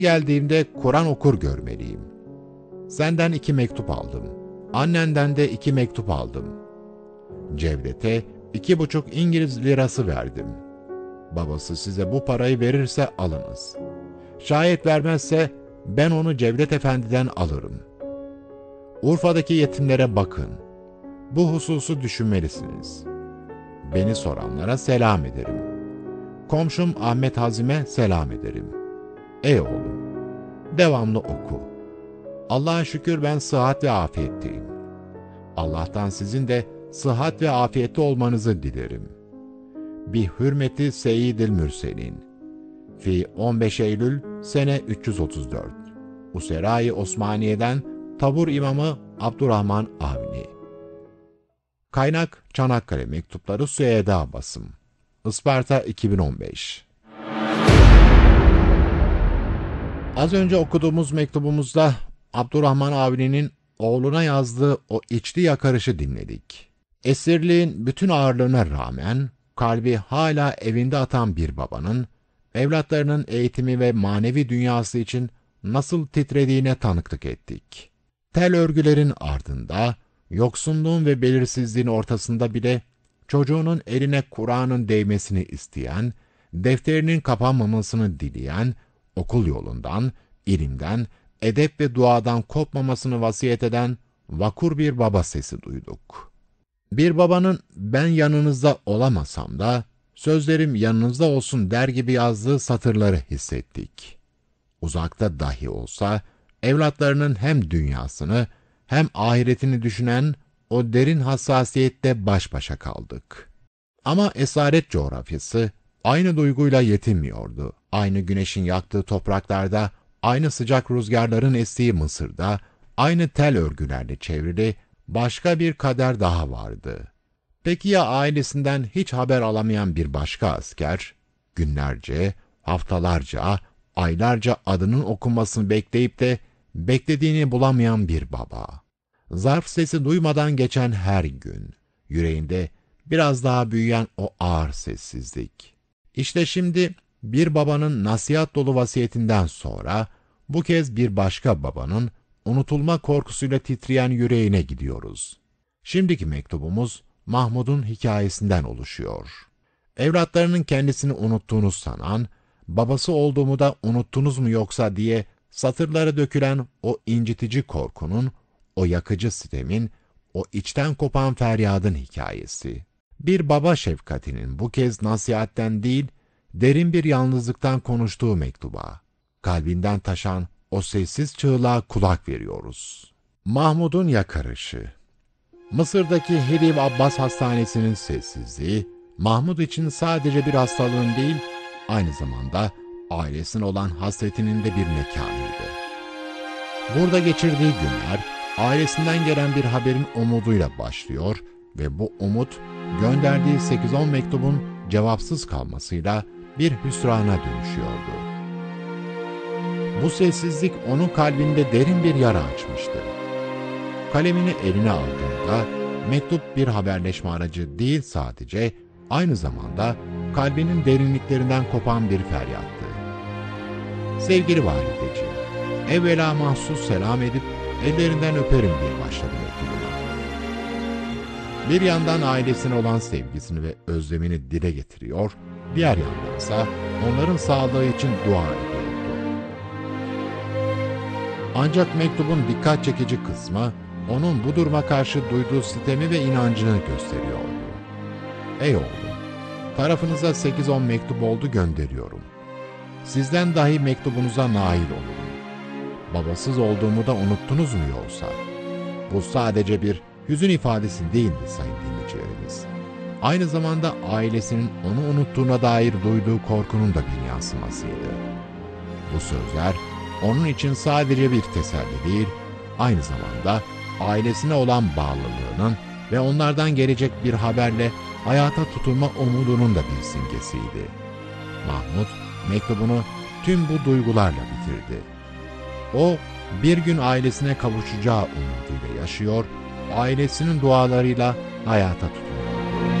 Geldiğimde Kur'an okur görmeliyim. Senden 2 mektup aldım. Annenden de 2 mektup aldım. Cevdet'e 2,5 İngiliz lirası verdim. Babası size bu parayı verirse alınız. Şayet vermezse ben onu Cevdet Efendi'den alırım. Urfa'daki yetimlere bakın. Bu hususu düşünmelisiniz. Beni soranlara selam ederim. Komşum Ahmet Hazim'e selam ederim. Ey oğlum, devamlı oku. Allah'a şükür ben sıhhat ve afiyetteyim. Allah'tan sizin de sıhhat ve afiyette olmanızı dilerim. Bi hürmeti Seyyidil Mürselin. Fi 15 Eylül sene 334. Usera-i Osmaniye'den Tabur İmamı Abdurrahman Avni. Kaynak Çanakkale Mektupları Süheyda Basım. Isparta 2015. Az önce okuduğumuz mektubumuzda Abdurrahman Avni'nin oğluna yazdığı o içli yakarışı dinledik. Esirliğin bütün ağırlığına rağmen kalbi hala evinde atan bir babanın evlatlarının eğitimi ve manevi dünyası için nasıl titrediğine tanıklık ettik. Tel örgülerin ardında, yoksunluğun ve belirsizliğin ortasında bile çocuğunun eline Kur'an'ın değmesini isteyen, defterinin kapanmamasını dileyen, okul yolundan, ilimden, edep ve duadan kopmamasını vasiyet eden vakur bir baba sesi duyduk. Bir babanın ben yanınızda olamasam da sözlerim yanınızda olsun der gibi yazdığı satırları hissettik. Uzakta dahi olsa evlatlarının hem dünyasını hem ahiretini düşünen o derin hassasiyette baş başa kaldık. Ama esaret coğrafyası aynı duyguyla yetinmiyordu. Aynı güneşin yaktığı topraklarda, aynı sıcak rüzgarların estiği Mısır'da, aynı tel örgülerle çevrili başka bir kader daha vardı. Peki ya ailesinden hiç haber alamayan bir başka asker, günlerce, haftalarca, aylarca adının okunmasını bekleyip de beklediğini bulamayan bir baba? Zarf sesi duymadan geçen her gün, yüreğinde biraz daha büyüyen o ağır sessizlik. İşte şimdi bir babanın nasihat dolu vasiyetinden sonra, bu kez bir başka babanın unutulma korkusuyla titreyen yüreğine gidiyoruz. Şimdiki mektubumuz Mahmud'un hikayesinden oluşuyor. Evlatlarının kendisini unuttuğunu sanan, babası olduğumu da unuttunuz mu yoksa diye satırlara dökülen o incitici korkunun, o yakıcı sitemin, o içten kopan feryadın hikayesi. Bir baba şefkatinin bu kez nasihatten değil, derin bir yalnızlıktan konuştuğu mektuba, kalbinden taşan o sessiz çığlığa kulak veriyoruz. Mahmud'un yakarışı. Mısır'daki Hiliv Abbas Hastanesi'nin sessizliği, Mahmud için sadece bir hastalığın değil, aynı zamanda ailesine olan hasretinin de bir mekanıydı. Burada geçirdiği günler, ailesinden gelen bir haberin umuduyla başlıyor ve bu umut, gönderdiği 8-10 mektubun cevapsız kalmasıyla bir hüsrana dönüşüyordu. Bu sessizlik onun kalbinde derin bir yara açmıştı. Kalemini eline aldığında, mektup bir haberleşme aracı değil sadece, aynı zamanda kalbinin derinliklerinden kopan bir feryattı. Sevgili valideciğim, evvela mahsus selam edip ellerinden öperim diye başladı mektubuna. Bir yandan ailesine olan sevgisini ve özlemini dile getiriyor, diğer yandansa onların sağlığı için dua ediyordu. Ancak mektubun dikkat çekici kısmı, onun bu duruma karşı duyduğu sitemi ve inancını gösteriyordu. Ey oğlum, tarafınıza 8-10 mektup oldu gönderiyorum. Sizden dahi mektubunuza nail olurum. Babasız olduğumu da unuttunuz mu yoksa? Bu sadece bir hüzün ifadesi değildi sayın dinleyicilerimiz. Aynı zamanda ailesinin onu unuttuğuna dair duyduğu korkunun da bir yansımasıydı. Bu sözler onun için sadece bir teselli değil, aynı zamanda ailesine olan bağlılığının ve onlardan gelecek bir haberle hayata tutunma umudunun da bir simgesiydi. Mahmud mektubunu tüm bu duygularla bitirdi. O, bir gün ailesine kavuşacağı umuduyla yaşıyor, ailesinin dualarıyla hayata tutunuyordu.